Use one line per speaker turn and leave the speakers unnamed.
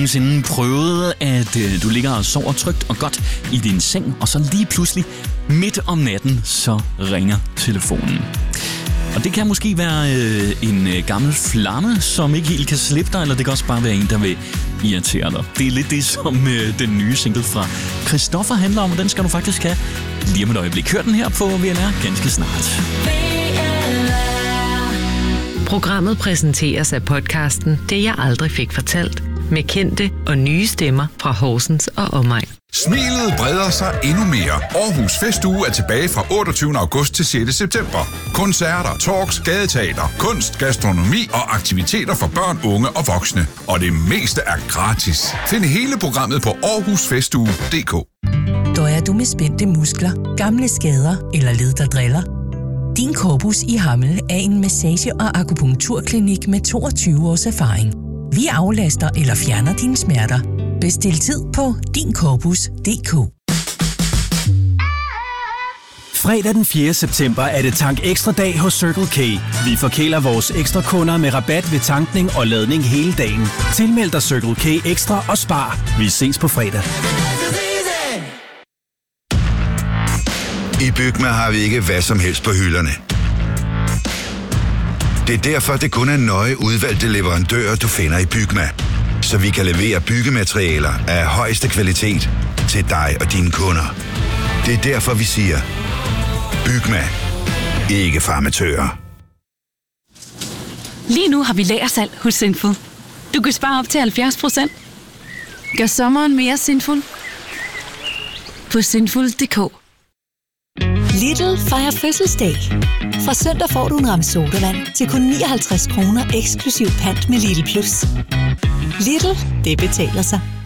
nogensinde prøvet, at du ligger og sover trygt og godt i din seng, og så lige pludselig midt om natten, så ringer telefonen? Og det kan måske være en gammel flamme, som ikke helt kan slippe dig, eller det kan også bare være en, der vil irritere dig. Det er lidt det, som den nye single fra Christoffer handler om, og den skal du faktisk have lige om et øjeblik. Hør den her på VLR ganske snart.
Programmet præsenteres af podcasten Det jeg aldrig fik fortalt, med kendte og nye stemmer fra Horsens og omegn.
Smilet breder sig endnu mere. Aarhus Festuge er tilbage fra 28. august til 6. september. Koncerter, talks, gadeteater, kunst, gastronomi og aktiviteter for børn, unge og voksne. Og det meste er gratis. Find hele programmet på aarhusfestuge.dk.
Døjer du med spændte muskler, gamle skader eller led, der driller? Din Corpus i Hammel er en massage- og akupunkturklinik med 22 års erfaring. Vi aflaster eller fjerner dine smerter. Bestil tid på dincorpus.dk.
Fredag den 4. september er det Tank Ekstra dag hos Circle K. Vi forkæler vores ekstra kunder med rabat ved tankning og ladning hele dagen. Tilmeld dig Circle K Ekstra og spar. Vi ses på fredag.
I Bygma har vi ikke hvad som helst på hylderne. Det er derfor, det kun er nøje udvalgte leverandører, du finder i Bygma. Så vi kan levere byggematerialer af højeste kvalitet til dig og dine kunder. Det er derfor, vi siger, Bygma. Ikke farmatører.
Lige nu har vi lagersalg hos Sinful. Du kan spare op til 70%. Gør sommeren mere Sinful på sinful.dk.
Lidl fejrer fødselsdag. Fra søndag får du en ramme sodavand til kun 59 kroner eksklusiv pant med Lidl Plus. Lidl, det betaler sig.